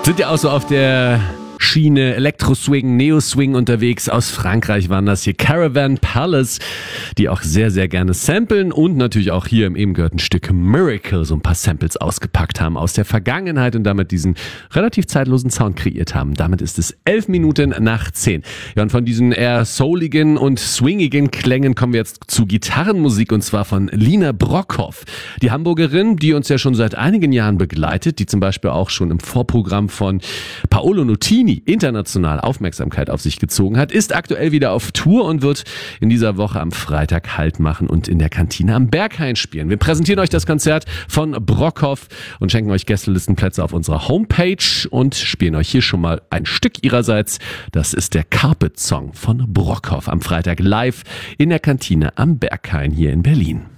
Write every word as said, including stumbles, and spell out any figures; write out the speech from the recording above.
Sind ja auch so auf der Schiene Elektro-Swing, Neo-Swing unterwegs. Aus Frankreich waren das hier Caravan Palace, die auch sehr, sehr gerne samplen und natürlich auch hier im eben gehörten Stück Miracle so ein paar Samples ausgepackt haben aus der Vergangenheit und damit diesen relativ zeitlosen Sound kreiert haben. Damit ist es elf Minuten nach zehn. Ja, und von diesen eher souligen und swingigen Klängen kommen wir jetzt zu Gitarrenmusik und zwar von Lina Brockhoff. Die Hamburgerin, die uns ja schon seit einigen Jahren begleitet, die zum Beispiel auch schon im Vorprogramm von Paolo Nutini international Aufmerksamkeit auf sich gezogen hat, ist aktuell wieder auf Tour und wird in dieser Woche am Freitag Halt machen und in der Kantine am Berghain spielen. Wir präsentieren euch das Konzert von Brockhoff und schenken euch Gästelistenplätze auf unserer Homepage und spielen euch hier schon mal ein Stück ihrerseits. Das ist der Carpet Song von Brockhoff am Freitag live in der Kantine am Berghain hier in Berlin.